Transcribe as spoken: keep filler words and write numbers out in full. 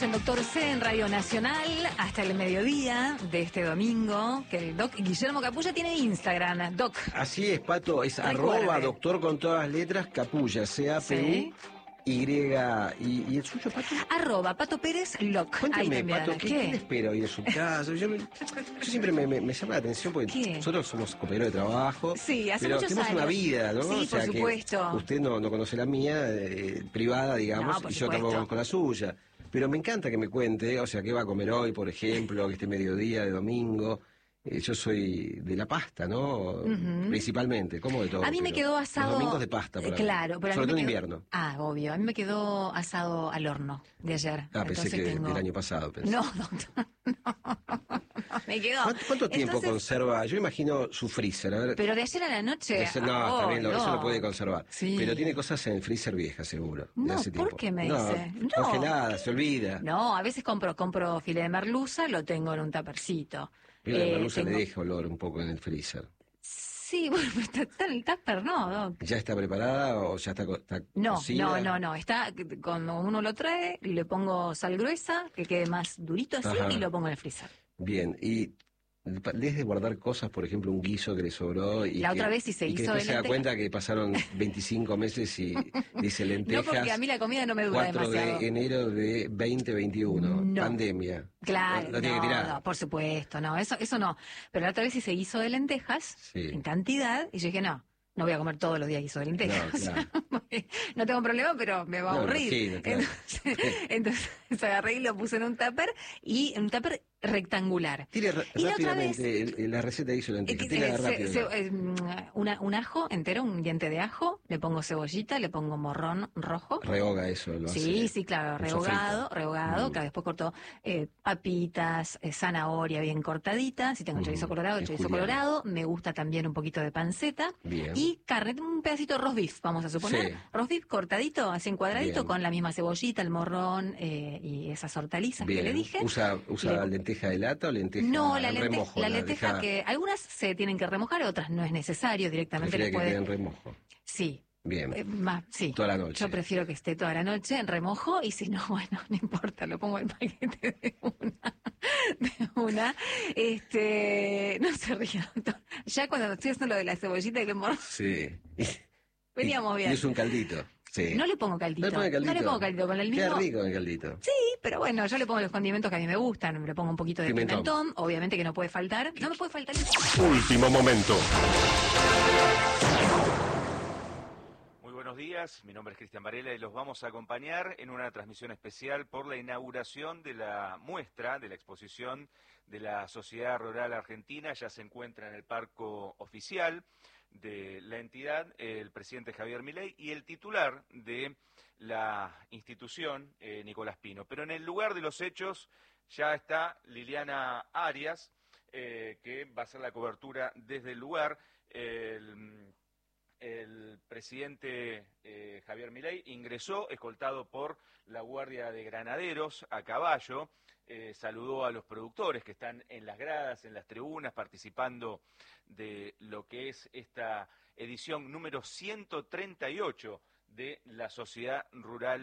En Doctor C en Radio Nacional hasta el mediodía de este domingo, que el Doc Guillermo Capulla tiene Instagram, Doc. Así es, Pato, es Recuerde. arroba doctor con todas las letras, Capulla, C A P U Sí. Y, y, y el suyo, Pato. Arroba Pato Pérez Loc. Cuéntame, Pato, ¿qué, ¿qué le espero hoy en su casa? Yo, me, yo siempre me, me, me llama la atención porque ¿Qué? nosotros somos compañeros de trabajo. Sí, hace pero muchos tenemos años. una vida, ¿no? Sí, o sea, por supuesto. Que usted no, no conoce la mía, eh, privada, digamos, No, por y yo supuesto. tampoco conozco la suya. Pero me encanta que me cuente, o sea, qué va a comer hoy, por ejemplo, que este mediodía de domingo. Eh, yo soy de la pasta, ¿no? Uh-huh. Principalmente, como de todo. A mí me quedó asado. Los domingos de pasta, para Claro, pero sobre a mí todo me en quedó... invierno. Ah, obvio. A mí me quedó asado al horno de ayer. Ah, pensé Entonces que tengo... del año pasado. Pensé. No, doctor, no. Me quedó. ¿Cuánto, cuánto tiempo Entonces... conserva? Yo imagino su freezer. A ver. Pero de ayer a la noche. Ese, no, ah, está bien, lo, no. eso lo puede conservar. Sí. Pero tiene cosas en el freezer vieja, seguro. No, de hace ¿por tiempo. qué me no, dice? No. Congelada, se olvida. No, a veces compro compro filé de merluza, lo tengo en un tapercito. Pero la Eh, merluza tengo... le deja olor un poco en el freezer. Sí, bueno, pero está, está en el tupper, ¿no, Doc? ¿Ya está preparada o ya está, está No, cocida? no, no, no. Está, cuando uno lo trae, le pongo sal gruesa, que quede más durito así, Ajá. y lo pongo en el freezer. Bien, y ¿les de guardar cosas, por ejemplo, un guiso que le sobró? Y La que, otra vez sí se y que hizo después de se da lenteja. cuenta que pasaron veinticinco meses y dice lentejas. No, porque a mí la comida no me dura cuatro demasiado. de enero de veinte veintiuno, No. Pandemia. Claro, Lo tiene no, que tirar. no, por supuesto, no, eso, eso no. Pero la otra vez sí se hizo de lentejas, Sí. en cantidad, y yo dije, no, no voy a comer todos los días guiso de lentejas. No, claro. No tengo problema, pero me va a No, aburrir. imagino, claro. Entonces, entonces agarré y lo puse en un tupper, y en un tupper rectangular. Tire Y la otra vez- rápidamente el- el- la receta de guiso de Eh, lentejas. que- Tire eh, se- rápido. se- eh, mm, una- un ajo entero, un diente de ajo, le pongo cebollita, le pongo morrón rojo. Rehoga eso, lo Sí, hace. sí, claro, un rehogado, sofrito. rehogado, Mm. claro, después corto eh, papitas, eh, zanahoria bien cortadita, si tengo Mm, chorizo colorado, es chorizo juliana. colorado, me gusta también un poquito de panceta, Bien. y carne, un pedacito de roast beef, vamos a suponer, Sí. roast beef cortadito, así en cuadradito, Bien. con la misma cebollita, el morrón eh, y esas hortalizas Bien. que le dije. ¿Usa, usa Le- lenteja de lata o lenteja No, la, en lente- remojo? la lenteja deja- que algunas se tienen que remojar, otras no es necesario, directamente prefiere le que puede... quede en remojo. Sí. Bien. Eh, más, sí. Toda la noche. Yo prefiero que esté toda la noche en remojo, y si no, bueno, no importa, lo pongo al paquete de una. De una. Este, no se ría, doctor. Ya cuando estoy haciendo lo de la cebollita y el morro, Sí. veníamos Y bien. es un caldito. Sí. No le pongo caldito. ¿No le pone caldito? No le pongo caldito, con el mismo. Qué rico el caldito. Sí, pero bueno, yo le pongo los condimentos que a mí me gustan. Le pongo un poquito de pimentón, Pimentón. obviamente que no puede faltar. No me puede faltar el... Último momento. Muy buenos días, mi nombre es Cristian Varela y los vamos a acompañar en una transmisión especial por la inauguración de la muestra, de la exposición de la Sociedad Rural Argentina. Ya se encuentra en el parco oficial de la entidad el presidente Javier Milei y el titular de la institución, eh, Nicolás Pino. Pero en el lugar de los hechos ya está Liliana Arias, eh, que va a hacer la cobertura desde el lugar. El, el presidente eh, Javier Milei ingresó escoltado por la Guardia de Granaderos a caballo. Eh, saludó a los productores que están en las gradas, en las tribunas, participando de lo que es esta edición número ciento treinta y ocho de la Sociedad Rural